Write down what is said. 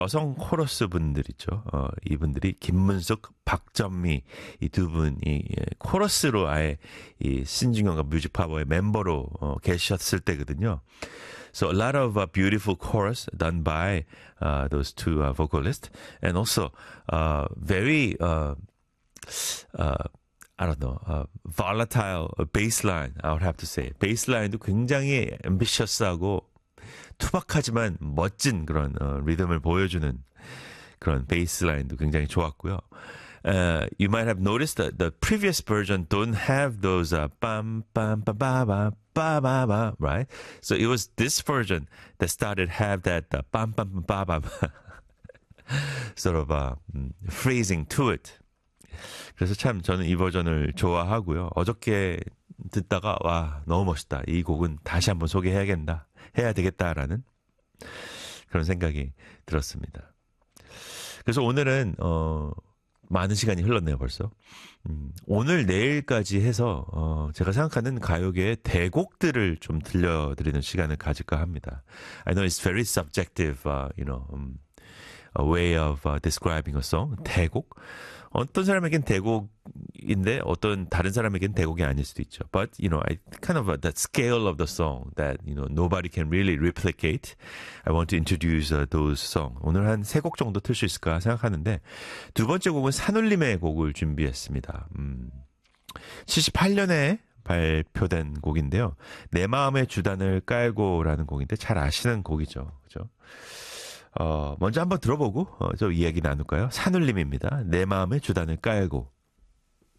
여성 코러스 분들 있죠. 이분들이 김문숙, 박전미 이 두 분이 코러스로 아예 이 신중현과 뮤직파워의 멤버로 계셨을 때거든요. So a lot of beautiful chorus done by those two vocalists, and also very I don't know, volatile bass line. I would have to say bass line도 굉장히 ambitious하고 투박하지만 멋진 그런 리듬을 보여주는 그런 베이스 라인도 굉장히 좋았고요. You might have noticed that the previous version don't have those bam bam ba ba ba ba ba ba, right? So it was this version that started have that bam bam ba ba ba sort of phrasing to it. 그래서 참 저는 이 버전을 좋아하고요. 어저께 듣다가 와 너무 멋있다. 이 곡은 다시 한번 소개해야겠다. 해야 되겠다라는 그런 생각이 들었습니다. 그래서 오늘은 많은 시간이 흘렀네요 벌써. 오늘 내일까지 해서 제가 생각하는 가요계의 대곡들을 좀 들려드리는 시간을 가질까 합니다. I know it's very subjective, a way of describing a song. 대곡. 어떤 사람에겐 대곡인데 어떤 다른 사람에겐 대곡이 아닐 수도 있죠. But I kind of that scale of the song that nobody can really replicate. I want to introduce those songs. 오늘 한 3곡 정도 틀 수 있을까 생각하는데 두 번째 곡은 산울림의 곡을 준비했습니다. 78년에 발표된 곡인데요. 내 마음의 주단을 깔고라는 곡인데 잘 아시는 곡이죠. 그죠? 먼저 한번 들어보고 저 이야기 나눌까요? 산울림입니다. 내 마음의 주단을 깔고.